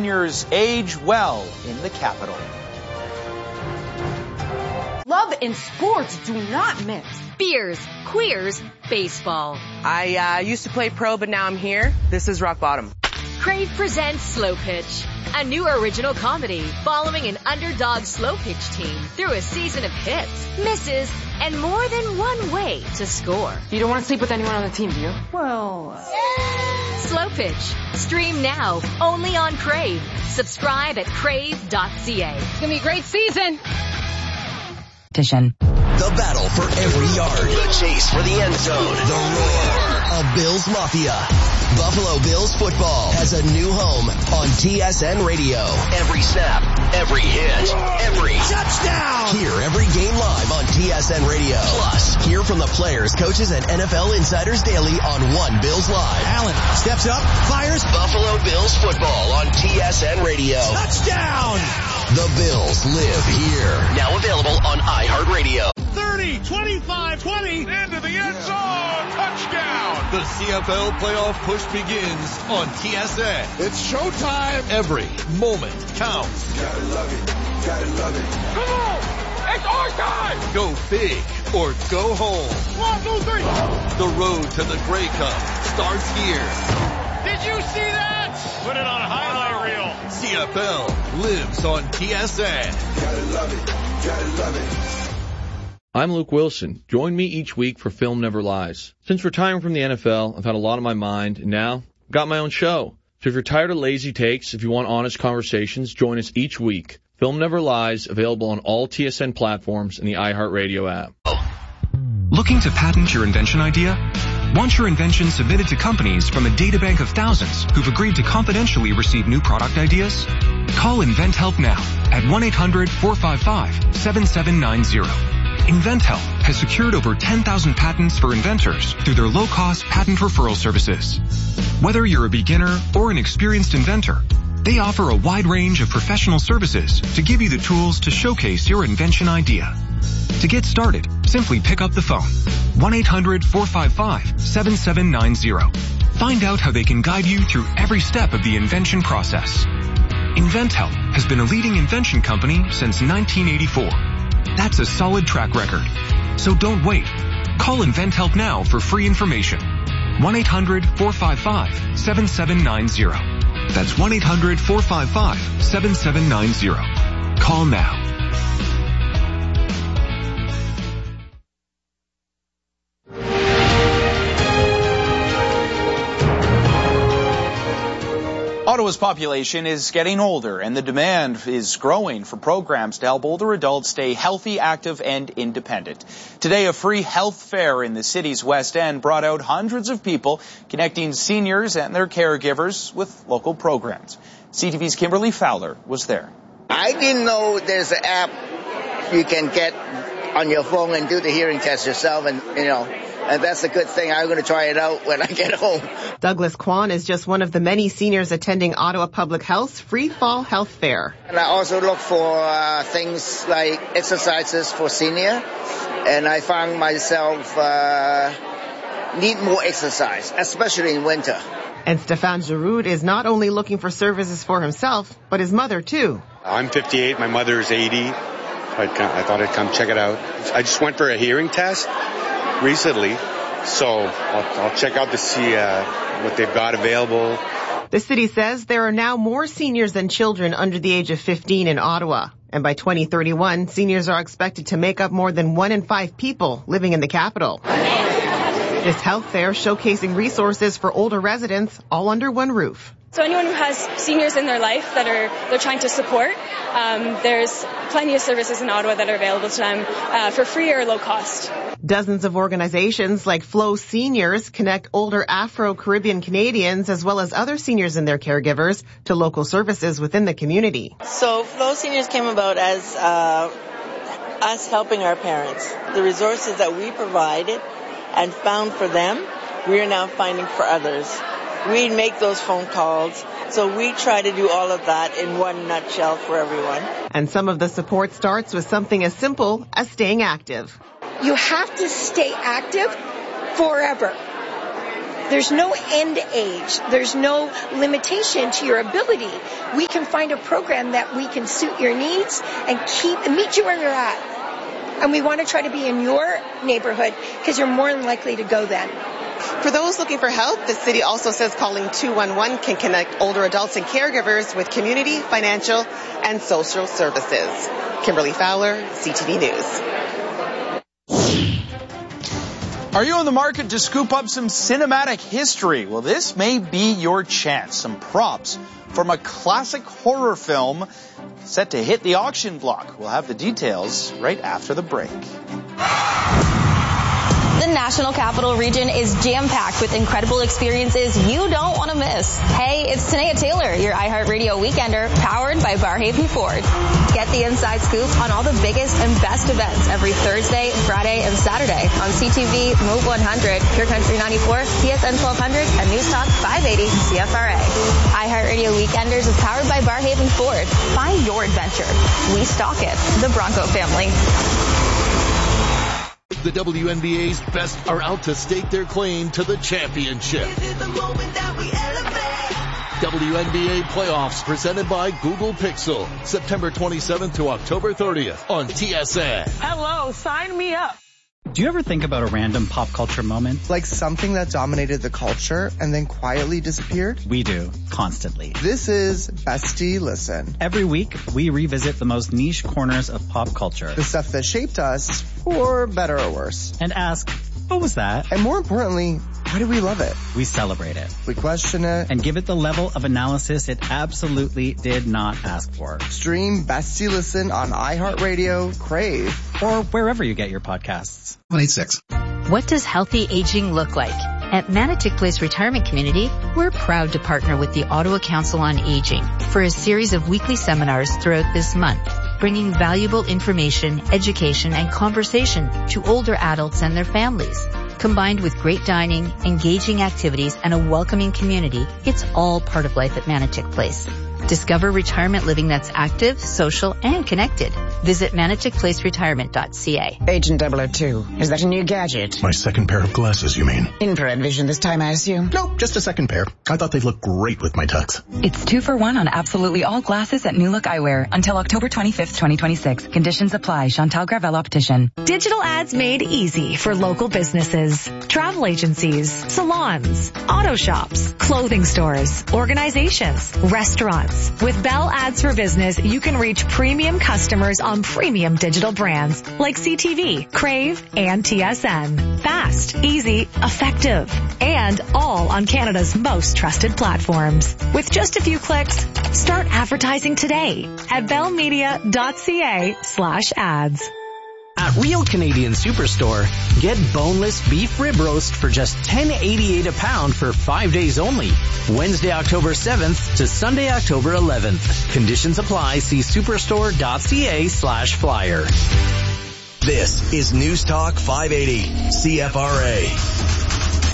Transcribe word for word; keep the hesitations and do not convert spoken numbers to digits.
seniors age well in the capital. Love and sports do not mix. Beers, queers, baseball. I uh, used to play pro, but now I'm here. This is rock bottom. Crave presents Slow Pitch, a new original comedy following an underdog slow pitch team through a season of hits, misses, and more than one way to score. You don't want to sleep with anyone on the team, do you? Well... Yeah. Slow Pitch. Stream now, only on Crave. Subscribe at crave dot c a. It's going to be a great season. The battle for every yard. The chase for the end zone. The roar of Bills Mafia. Buffalo Bills football has a new home on T S N Radio. Every snap, every hit, every touchdown. Hear every game live on T S N Radio. Plus, hear from the players, coaches, and N F L insiders daily on One Bills Live. Allen steps up, fires. Buffalo Bills football on T S N Radio. Touchdown. The Bills live here. Now available on iHeartRadio. thirty, twenty-five, twenty, into the end zone. Touchdown. The C F L playoff push begins on T S N. It's showtime. Every moment counts. Gotta love it. Gotta love it. Come on. It's our time. Go big or go home. One, two, three. The road to the Grey Cup starts here. Did you see that? Put it on a highlight reel. C F L lives on T S N. Gotta love it. Gotta love it. I'm Luke Wilson. Join me each week for Film Never Lies. Since retiring from the N F L, I've had a lot on my mind, and now I've got my own show. So if you're tired of lazy takes, if you want honest conversations, join us each week. Film Never Lies, available on all T S N platforms and the iHeartRadio app. Looking to patent your invention idea? Want your invention submitted to companies from a databank of thousands who've agreed to confidentially receive new product ideas? Call InventHelp now at one eight hundred four five five seven seven nine zero. InventHelp has secured over ten thousand patents for inventors through their low-cost patent referral services. Whether you're a beginner or an experienced inventor, they offer a wide range of professional services to give you the tools to showcase your invention idea. To get started, simply pick up the phone. one eight hundred four five five seven seven nine zero. Find out how they can guide you through every step of the invention process. InventHelp has been a leading invention company since nineteen eighty-four. That's a solid track record. So don't wait. Call InventHelp now for free information. one eight hundred four five five seven seven nine zero. That's one eight hundred four five five seven seven nine zero. Call now. Ottawa's population is getting older, and the demand is growing for programs to help older adults stay healthy, active, and independent. Today, a free health fair in the city's West End brought out hundreds of people, connecting seniors and their caregivers with local programs. C T V's Kimberly Fowler was there. I didn't know there's an app you can get on your phone and do the hearing test yourself, and, you know, and that's a good thing. I'm going to try it out when I get home. Douglas Kwan is just one of the many seniors attending Ottawa Public Health's Free Fall Health Fair. And I also look for uh, things like exercises for senior, and I found myself uh, need more exercise, especially in winter. And Stéphane Giroud is not only looking for services for himself, but his mother, too. I'm fifty-eight. My mother is eighty. I, I thought I'd come check it out. I just went for a hearing test recently, so I'll, I'll check out to see uh, what they've got available. The city says there are now more seniors than children under the age of fifteen in Ottawa. And by twenty thirty-one, seniors are expected to make up more than one in five people living in the capital. This health fair showcasing resources for older residents all under one roof. So anyone who has seniors in their life that are they're trying to support, um, there's plenty of services in Ottawa that are available to them uh, for free or low cost. Dozens of organizations like Flow Seniors connect older Afro-Caribbean Canadians as well as other seniors and their caregivers to local services within the community. So Flow Seniors came about as uh, us helping our parents. The resources that we provided and found for them, we are now finding for others. We make those phone calls, so we try to do all of that in one nutshell for everyone. And some of the support starts with something as simple as staying active. You have to stay active forever. There's no end age. There's no limitation to your ability. We can find a program that we can suit your needs and keep meet you where you're at. And we want to try to be in your neighborhood because you're more than likely to go then. For those looking for help, the city also says calling two one one can connect older adults and caregivers with community, financial, and social services. Kimberly Fowler, C T V News. Are you in the market to scoop up some cinematic history? Well, this may be your chance. Some props from a classic horror film set to hit the auction block. We'll have the details right after the break. The National Capital Region is jam-packed with incredible experiences you don't want to miss. Hey, it's Tanea Taylor, your iHeartRadio Weekender, powered by Barhaven Ford. Get the inside scoop on all the biggest and best events every Thursday, Friday, and Saturday on C T V, Move one hundred, Pure Country ninety-four, T S N twelve hundred, and News Talk five eighty C F R A. iHeartRadio Weekenders is powered by Barhaven Ford. Find your adventure. We stock it. The Bronco family. The W N B A's best are out to stake their claim to the championship. W N B A Playoffs presented by Google Pixel, September twenty-seventh to October thirtieth on T S N. Hello, sign me up. Do you ever think about a random pop culture moment? Like something that dominated the culture and then quietly disappeared? We do, constantly. This is Bestie Listen. Every week, we revisit the most niche corners of pop culture. The stuff that shaped us, for better or worse. And ask, what was that? And more importantly, why do we love it? We celebrate it. We question it. And give it the level of analysis it absolutely did not ask for. Stream Bestie Listen on iHeartRadio, Crave, or wherever you get your podcasts. one eight six. What does healthy aging look like? At Manitic Place Retirement Community, we're proud to partner with the Ottawa Council on Aging for a series of weekly seminars throughout this month, bringing valuable information, education, and conversation to older adults and their families. Combined with great dining, engaging activities, and a welcoming community, it's all part of life at Manitic Place. Discover retirement living that's active, social, and connected. Visit manitic place retirement dot c a. Agent double oh two, is that a new gadget? My second pair of glasses, you mean? Infrared vision this time, I assume? Nope, just a second pair. I thought they'd look great with my tux. It's two for one on absolutely all glasses at New Look Eyewear until October twenty-fifth, twenty twenty-six. Conditions apply. Chantal Gravel Optician. Digital ads made easy for local businesses, travel agencies, salons, auto shops, clothing stores, organizations, restaurants. With Bell Ads for Business, you can reach premium customers on premium digital brands like C T V, Crave, and T S N. Fast, easy, effective, and all on Canada's most trusted platforms. With just a few clicks, start advertising today at bellmedia.ca slash ads. At Real Canadian Superstore, get boneless beef rib roast for just ten eighty-eight a pound for five days only. Wednesday, October seventh to Sunday, October eleventh. Conditions apply. See superstore.ca slash flyer. This is News Talk five eighty, C F R A.